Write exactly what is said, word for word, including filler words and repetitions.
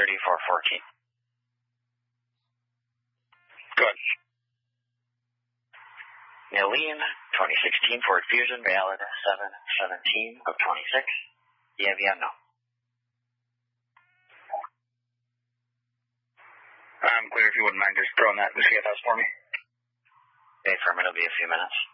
thirty-four fourteen. Good. Nilene, twenty sixteen Ford Fusion, valid seven seventeen of twenty-six. D M V unknown. I'm clear if you wouldn't mind just throwing that in the C F S for me. Okay, firm, it'll be a few minutes.